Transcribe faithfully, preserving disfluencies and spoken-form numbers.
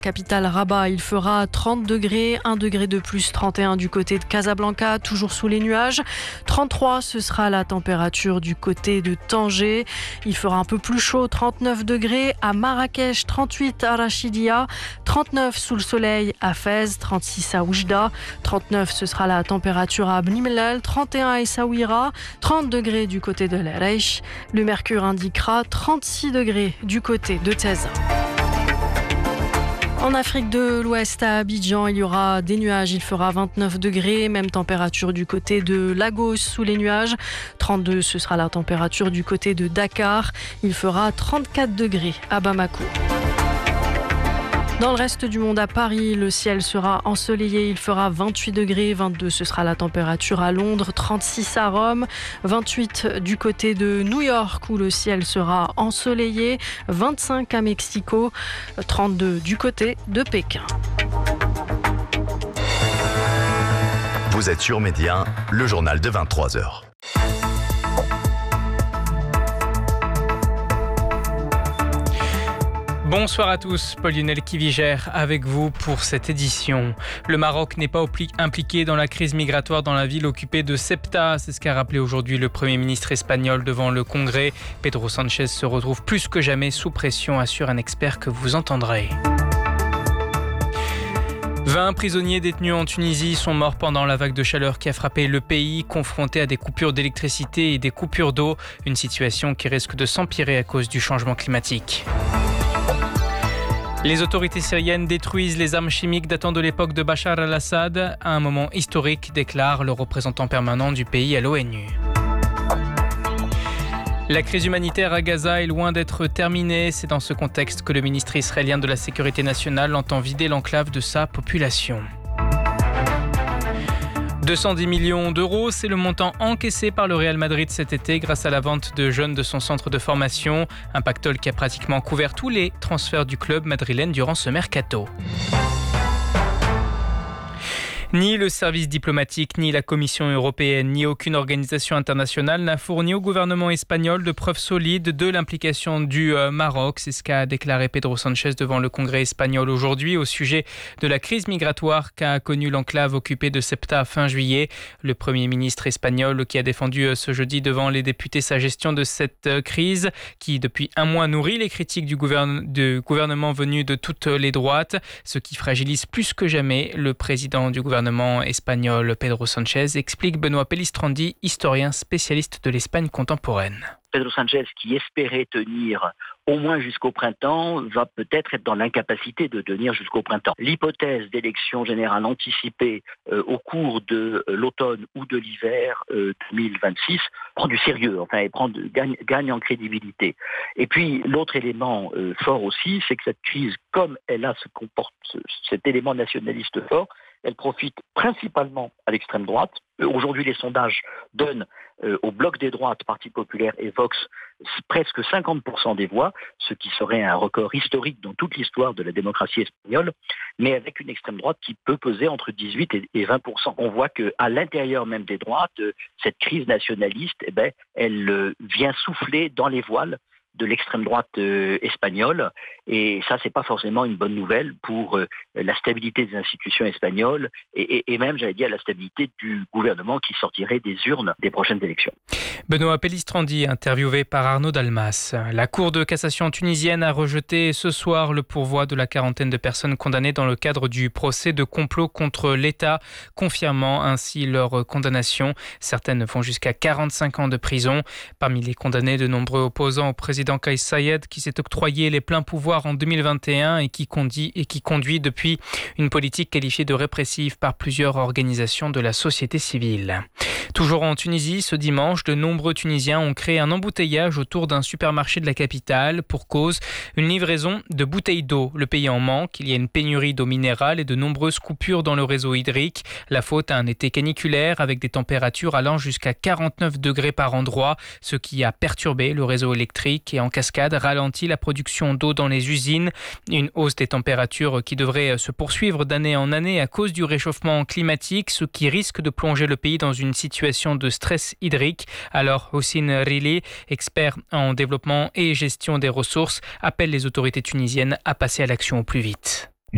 Capitale Rabat, il fera trente degrés, un degré de plus, trente et un du côté de Casablanca, toujours sous les nuages. trente-trois, ce sera la température du côté de Tanger. Il fera un peu plus chaud, trente-neuf degrés à Marrakech, trente-huit à Rachidia, trente-neuf sous le soleil à Fès, trente-six à Oujda, trente-neuf, ce sera la température à Bni Mellal, trente et un à Essaouira, trente degrés du côté de l'Erech. Le mercure indiquera trente-six degrés du côté de Teza. En Afrique de l'Ouest, à Abidjan, il y aura des nuages. Il fera vingt-neuf degrés, même température du côté de Lagos sous les nuages. trente-deux, ce sera la température du côté de Dakar. Il fera trente-quatre degrés à Bamako. Dans le reste du monde, à Paris, le ciel sera ensoleillé. Il fera vingt-huit degrés, vingt-deux, ce sera la température à Londres, trente-six à Rome, vingt-huit du côté de New York où le ciel sera ensoleillé, vingt-cinq à Mexico, trente-deux du côté de Pékin. Vous êtes sur Média, le journal de vingt-trois heures. Bonsoir à tous, Paul Lionel Kivigère avec vous pour cette édition. Le Maroc n'est pas impliqué dans la crise migratoire dans la ville occupée de Ceuta. C'est ce qu'a rappelé aujourd'hui le Premier ministre espagnol devant le Congrès. Pedro Sánchez se retrouve plus que jamais sous pression, assure un expert que vous entendrez. vingt prisonniers détenus en Tunisie sont morts pendant la vague de chaleur qui a frappé le pays, confronté à des coupures d'électricité et des coupures d'eau. Une situation qui risque de s'empirer à cause du changement climatique. Les autorités syriennes détruisent les armes chimiques datant de l'époque de Bachar al-Assad, à un moment historique, déclare le représentant permanent du pays à l'ONU. La crise humanitaire à Gaza est loin d'être terminée. C'est dans ce contexte que le ministre israélien de la Sécurité nationale entend vider l'enclave de sa population. deux cent dix millions d'euros, c'est le montant encaissé par le Real Madrid cet été grâce à la vente de jeunes de son centre de formation. Un pactole qui a pratiquement couvert tous les transferts du club madrilène durant ce mercato. Ni le service diplomatique, ni la Commission européenne, ni aucune organisation internationale n'a fourni au gouvernement espagnol de preuves solides de l'implication du Maroc. C'est ce qu'a déclaré Pedro Sánchez devant le Congrès espagnol aujourd'hui au sujet de la crise migratoire qu'a connue l'enclave occupée de Ceuta fin juillet. Le Premier ministre espagnol qui a défendu ce jeudi devant les députés sa gestion de cette crise qui depuis un mois nourrit les critiques du, gouverne- du gouvernement venu de toutes les droites, ce qui fragilise plus que jamais le président du gouvernement espagnol Pedro Sánchez, explique Benoît Pellistrandi, historien spécialiste de l'Espagne contemporaine. Pedro Sánchez, qui espérait tenir au moins jusqu'au printemps, va peut-être être dans l'incapacité de tenir jusqu'au printemps. L'hypothèse d'élection générale anticipée euh, au cours de euh, l'automne ou de l'hiver euh, deux mille vingt-six prend du sérieux, enfin, elle prend de, gagne, gagne en crédibilité. Et puis, l'autre élément euh, fort aussi, c'est que cette crise, comme elle a ce comporte, cet élément nationaliste fort, elle profite principalement à l'extrême droite. Euh, aujourd'hui, les sondages donnent euh, au bloc des droites, Parti populaire et Vox, presque cinquante pour cent des voix, ce qui serait un record historique dans toute l'histoire de la démocratie espagnole, mais avec une extrême droite qui peut peser entre dix-huit et vingt pour cent. On voit qu'à l'intérieur même des droites, euh, cette crise nationaliste, eh ben, elle euh, vient souffler dans les voiles de l'extrême droite euh, espagnole, et ça, c'est pas forcément une bonne nouvelle pour euh, la stabilité des institutions espagnoles et, et, et même, j'allais dire, la stabilité du gouvernement qui sortirait des urnes des prochaines élections. Benoît Pellistrandi, interviewé par Arnaud Dalmas. La Cour de cassation tunisienne a rejeté ce soir le pourvoi de la quarantaine de personnes condamnées dans le cadre du procès de complot contre l'État, confirmant ainsi leur condamnation. Certaines vont jusqu'à quarante-cinq ans de prison. Parmi les condamnés, de nombreux opposants au président Kais Saied, qui s'est octroyé les pleins pouvoirs en deux mille vingt et un et qui conduit, et qui conduit depuis une politique qualifiée de répressive par plusieurs organisations de la société civile. Toujours en Tunisie, ce dimanche, de nombreux Tunisiens ont créé un embouteillage autour d'un supermarché de la capitale pour cause une livraison de bouteilles d'eau. Le pays en manque, il y a une pénurie d'eau minérale et de nombreuses coupures dans le réseau hydrique. La faute à un été caniculaire avec des températures allant jusqu'à quarante-neuf degrés par endroit, ce qui a perturbé le réseau électrique et en cascade ralentit la production d'eau dans les usines. Une hausse des températures qui devrait se poursuivre d'année en année à cause du réchauffement climatique, ce qui risque de plonger le pays dans une situation de stress hydrique. Alors, Houssine Rili, expert en développement et gestion des ressources, appelle les autorités tunisiennes à passer à l'action au plus vite.